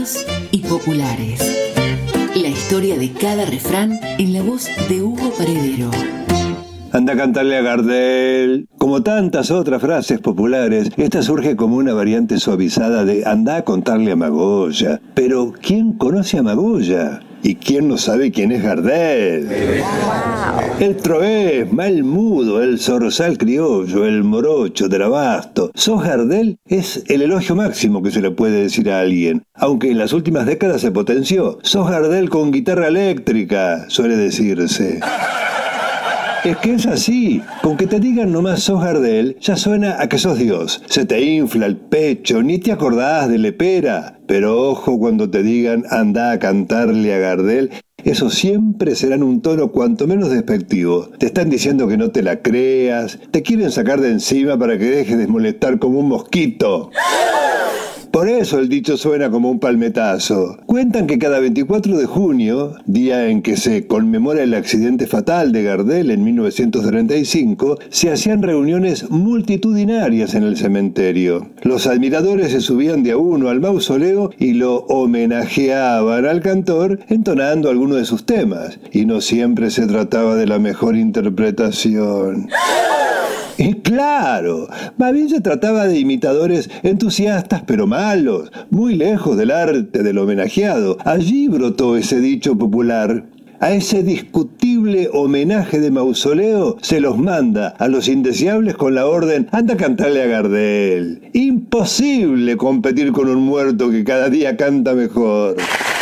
Sabios y populares. La historia de cada refrán en la voz de Hugo Paredero. Anda a cantarle a Gardel. Como tantas otras frases populares, esta surge como una variante suavizada de anda a contarle a Magoya. Pero ¿quién conoce a Magoya? ¿Y quién no sabe quién es Gardel? El troés, mal mudo, el zorzal criollo, el morocho del abasto. ¿Sos Gardel? Es el elogio máximo que se le puede decir a alguien, aunque en las últimas décadas se potenció. Sos Gardel con guitarra eléctrica, suele decirse. Es que es así, con que te digan nomás sos Gardel, ya suena a que sos Dios. Se te infla el pecho, ni te acordás de lepera. Pero ojo cuando te digan anda a cantarle a Gardel, eso siempre será en un tono cuanto menos despectivo. Te están diciendo que no te la creas, te quieren sacar de encima para que dejes de molestar como un mosquito. Por eso el dicho suena como un palmetazo. Cuentan que cada 24 de junio, día en que se conmemora el accidente fatal de Gardel en 1935, se hacían reuniones multitudinarias en el cementerio. Los admiradores se subían de a uno al mausoleo y lo homenajeaban al cantor entonando alguno de sus temas. Y no siempre se trataba de la mejor interpretación. Y claro, más bien se trataba de imitadores entusiastas pero malos, muy lejos del arte del homenajeado. Allí brotó ese dicho popular. A ese discutible homenaje de mausoleo se los manda a los indeseables con la orden anda a cantarle a Gardel. Imposible competir con un muerto que cada día canta mejor.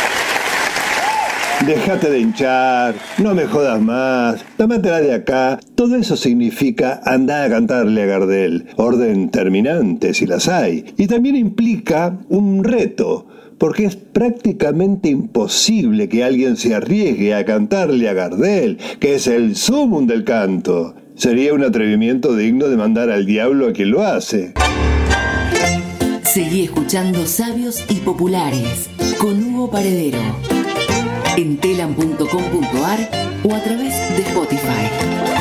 Déjate de hinchar, no me jodas más, tómatela de acá. Todo eso significa andar a cantarle a Gardel. Orden terminante, si las hay. Y también implica un reto, porque es prácticamente imposible que alguien se arriesgue a cantarle a Gardel, que es el sumum del canto. Sería un atrevimiento digno de mandar al diablo a quien lo hace. Seguí escuchando Sabios y Populares con Hugo Paredero en telam.com.ar o a través de Spotify.